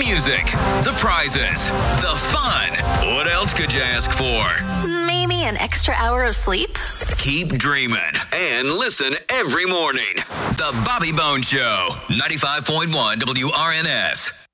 music, the prizes, the fun. What else could you ask for? Maybe an extra hour of sleep? Keep dreaming and listen every morning. The Bobby Bones Show, 95.1 WRNS.